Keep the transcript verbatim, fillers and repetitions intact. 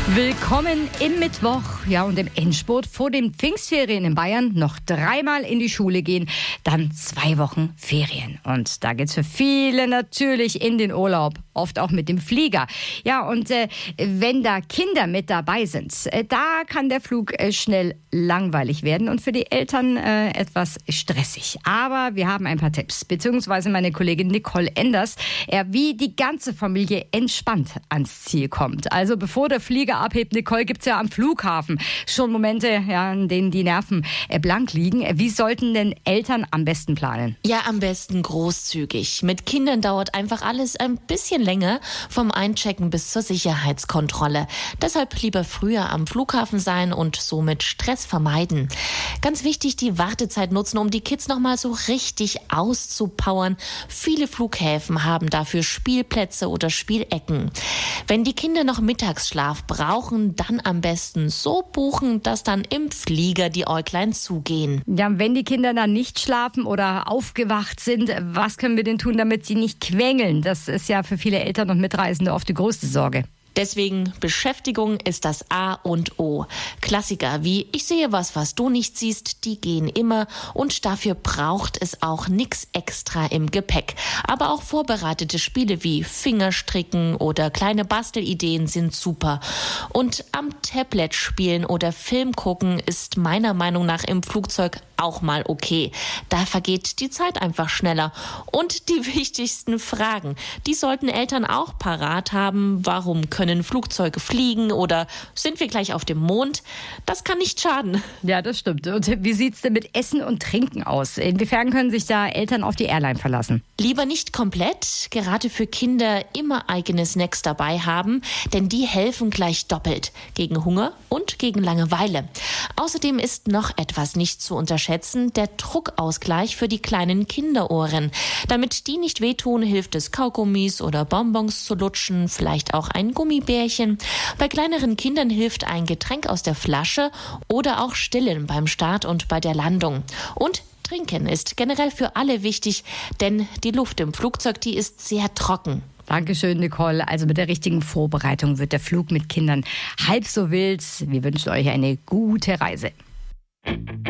Willkommen im Mittwoch, ja, und im Endspurt vor den Pfingstferien in Bayern noch dreimal in die Schule gehen, dann zwei Wochen Ferien. Und da geht's für viele natürlich in den Urlaub, oft auch mit dem Flieger. Ja, und äh, wenn da Kinder mit dabei sind, äh, da kann der Flug äh, schnell langweilig werden und für die Eltern äh, etwas stressig. Aber wir haben ein paar Tipps, beziehungsweise meine Kollegin Nicole Enders, äh, wie die ganze Familie entspannt ans Ziel kommt. Also bevor der Flieger abhebt, Nicole, gibt's ja am Flughafen schon Momente, ja, in denen die Nerven äh, blank liegen. Wie sollten denn Eltern am besten planen? Ja, am besten großzügig. Mit Kindern dauert einfach alles ein bisschen länger, vom Einchecken bis zur Sicherheitskontrolle. Deshalb lieber früher am Flughafen sein und somit Stress vermeiden. Ganz wichtig, die Wartezeit nutzen, um die Kids nochmal so richtig auszupowern. Viele Flughäfen haben dafür Spielplätze oder Spielecken. Wenn die Kinder noch Mittagsschlaf brauchen, dann am besten so buchen, dass dann im Flieger die Äuglein zugehen. Ja, wenn die Kinder dann nicht schlafen oder aufgewacht sind, was können wir denn tun, damit sie nicht quengeln? Das ist ja für viele Eltern und Mitreisende oft die größte Sorge. Deswegen Beschäftigung ist das A und O. Klassiker wie ich sehe was, was du nicht siehst, die gehen immer und dafür braucht es auch nichts extra im Gepäck. Aber auch vorbereitete Spiele wie Fingerstricken oder kleine Bastelideen sind super. Und am Tablet spielen oder Film gucken ist meiner Meinung nach im Flugzeug auch mal okay. Da vergeht die Zeit einfach schneller. Und die wichtigsten Fragen, die sollten Eltern auch parat haben. Warum können Flugzeuge fliegen oder sind wir gleich auf dem Mond? Das kann nicht schaden. Ja, das stimmt. Und wie sieht's denn mit Essen und Trinken aus? Inwiefern können sich da Eltern auf die Airline verlassen? Lieber nicht komplett, gerade für Kinder immer eigene Snacks dabei haben, denn die helfen gleich doppelt gegen Hunger und gegen Langeweile. Außerdem ist noch etwas nicht zu unterschätzen, der Druckausgleich für die kleinen Kinderohren. Damit die nicht wehtun, hilft es, Kaugummis oder Bonbons zu lutschen, vielleicht auch ein Gummibärchen. Bei kleineren Kindern hilft ein Getränk aus der Flasche oder auch Stillen beim Start und bei der Landung. Und Trinken ist generell für alle wichtig, denn die Luft im Flugzeug, die ist sehr trocken. Dankeschön, Nicole. Also mit der richtigen Vorbereitung wird der Flug mit Kindern halb so wild. Wir wünschen euch eine gute Reise.